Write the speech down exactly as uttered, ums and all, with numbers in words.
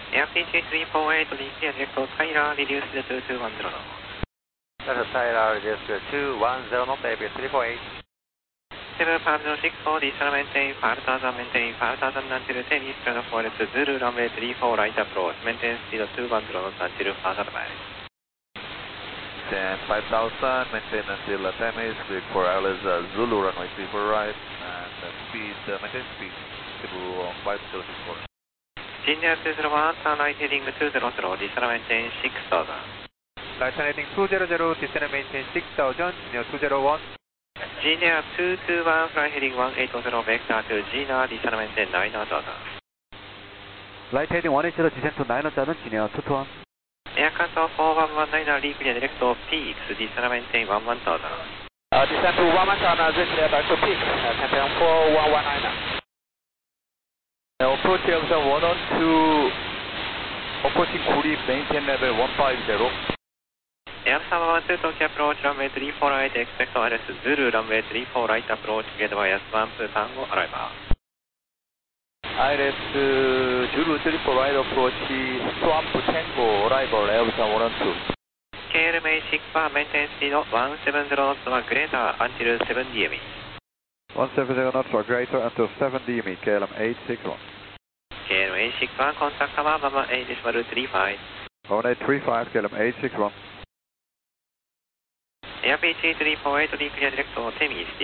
Air P G three four eight, clear direct to Tyler, reduce the two two one zero. Delta Tyler, reduce to two one zero knot, A B S three four eight. seven five zero six four, descend maintain, five thousand, maintain five thousand until ten is turn forward to Zulu, runway three four right approach, maintain speed two one zero knots until further advice. Then five thousand, maintain until uh, ten is, click for Alice uh, Zulu, runway three four right, and uh, speed, uh, maintain speed, Cebu uh, five zero six four. Ginger two zero one, turn right heading two zero zero, descend maintain six thousand. Right turn heading two zero zero, descend maintain six thousand, Gino two zero one. Ginger two two one, fly heading one eight zero, vector to Gina, descend maintain nine thousand. Right heading one eight zero, descend to nine thousand, Gino two two one. Aircraft four one one nine, reclear direct to peaks, descend maintain one one thousand. Uh, descend to one one thousand, clear back to peak, uh, maintain four one one nine. Approach elevation one one two, approaching Kuri, maintain level one five zero. Air one one two, Tokyo approach, runway three four right, expect to Alice Zulu, runway three four right approach, get via Swamp Tango, arrival. Iris uh, Zulu three four right approach, Swamp Tango, arrival, elevation one one two. K L M A six bar, maintain speed one seven zero knots or greater until seven D M E. one seven zero knots or greater until seven D M E, K L M eight six one. K L M A six bar, contact cover, Mama eight decimal three five. one eight three five, K L M eight six one. Air P G three four eight, reclear direct to Temis.